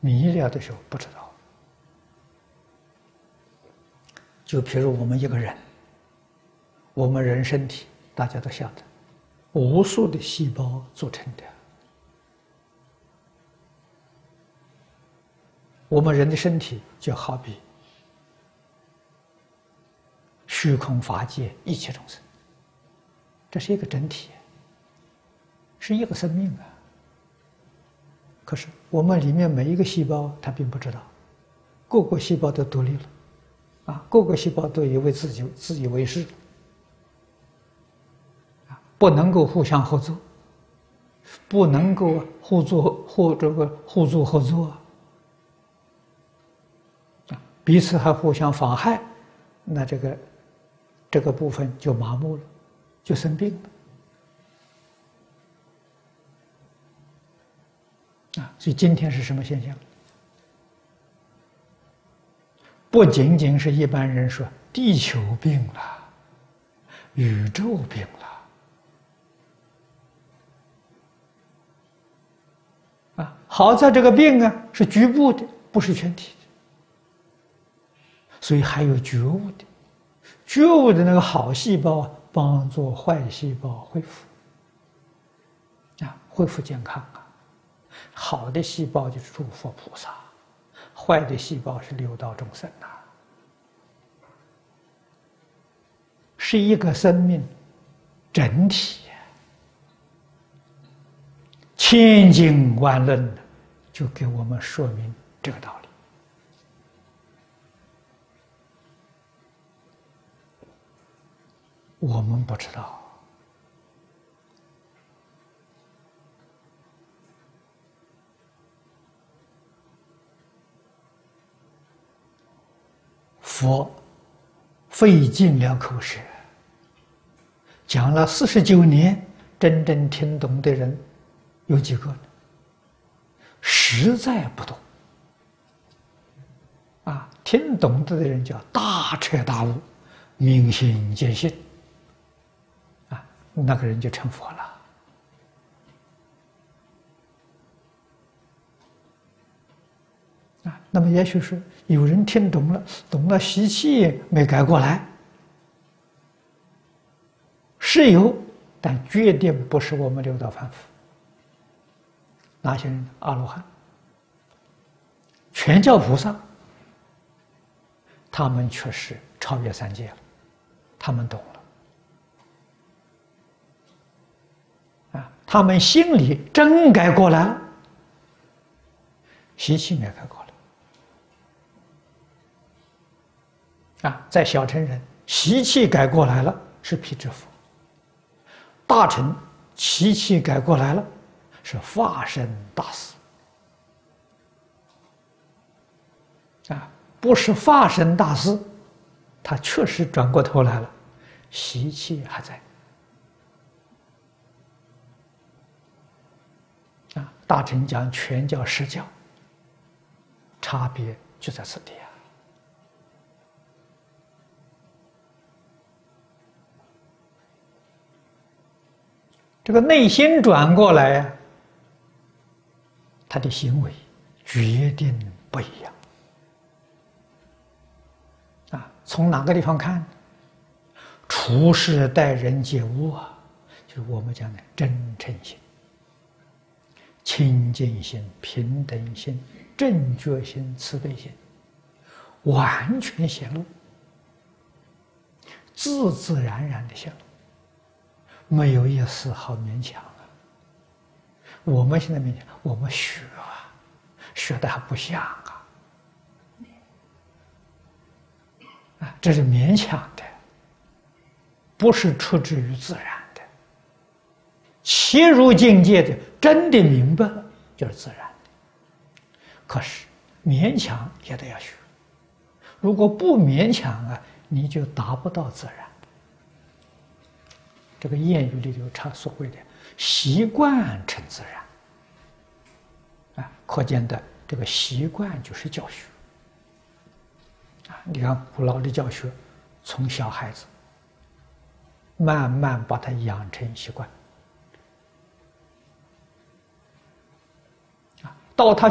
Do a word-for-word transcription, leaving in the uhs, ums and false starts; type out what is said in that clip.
迷了的时候不知道。就譬如我们一个人，我们人身体大家都晓得，无数的细胞组成的。我们人的身体就好比虚空法界一切众生，这是一个整体，是一个生命啊。可是我们里面每一个细胞，它并不知道，各个细胞都独立了，啊，各个细胞都以为自己自以为是，啊，不能够互相合作，不能够互作互这个互助合作啊，彼此还互相妨害，那这个这个部分就麻木了，就生病了。啊，所以今天是什么现象？不仅仅是一般人说地球病了，宇宙病了，啊，好在这个病啊是局部的，不是全体的，所以还有觉悟的，觉悟的那个好细胞啊，帮助坏细胞恢复，啊，恢复健康啊。好的细胞就是诸佛菩萨，坏的细胞是六道众生呐、啊，是一个生命整体，千经万论就给我们说明这个道理。我们不知道。佛费尽了口舌，讲了四十九年，真正听懂的人有几个呢？实在不多。啊，听懂的人叫大彻大悟，明心见性，啊，那个人就成佛了。啊，那么也许是有人听懂了，懂了习气没改过来，是有，但决定不是我们六道凡夫。哪些人？阿罗汉、全教菩萨，他们确实超越三界了，他们懂了，啊，他们心里真改过来了，习气没改过来。啊，在小乘人习气改过来了，是辟支佛；大乘习气改过来了，是化身大士。啊，不是化身大士，他确实转过头来了，习气还在。啊，大乘讲全教实教，差别就在此地啊。这个内心转过来啊，他的行为决定不一样。啊，从哪个地方看？处事待人接物啊，就是我们讲的真诚心、清净心、平等心、正觉心、慈悲心，完全显露，自自然然的显露。没有一丝毫勉强啊！我们现在勉强，我们学啊，学的还不像啊！啊，这是勉强的，不是出自于自然的。切入境界的，真的明白了，就是自然的。可是勉强也得要学，如果不勉强啊，你就达不到自然。这个谚语里头常所谓的习惯成自然，啊，可见的这个习惯就是教学，啊，你看古老的教学，从小孩子慢慢把他养成习惯，啊，到他